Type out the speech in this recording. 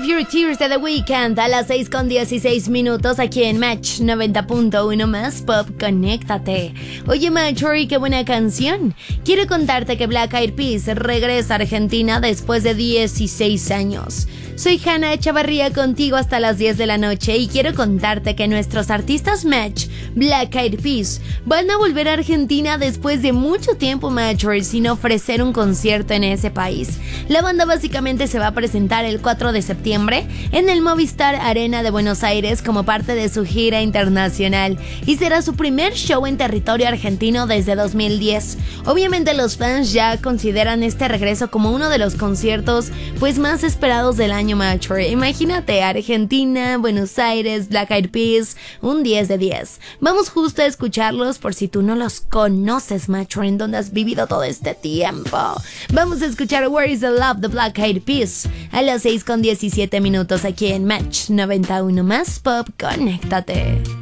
Your Tears de The Weeknd a las 6:16 aquí en Match 90.1 más Pop, conéctate. Oye, Machory, qué buena canción. Quiero contarte que Black Eyed Peas regresa a Argentina después de 16 años. Soy Hannah Chavarría contigo hasta las 10 de la noche y quiero contarte que nuestros artistas Match, Black Eyed Peas, van a volver a Argentina después de mucho tiempo, Machory, sin ofrecer un concierto en ese país. La banda básicamente se va a presentar el 4 de septiembre en el Movistar Arena de Buenos Aires como parte de su gira internacional y será su primer show en territorio argentino desde 2010. Obviamente los fans ya consideran este regreso como uno de los conciertos pues más esperados del año, Machory. Imagínate, Argentina, Buenos Aires, Black Eyed Peas, un 10 de 10. Vamos justo a escucharlos por si tú no los conoces, Machory, en donde has vivido todo este tiempo. Vamos a escuchar Where is the Love de Black Eyed Peas a las 6:17 aquí en Match 91 más Pop, conéctate.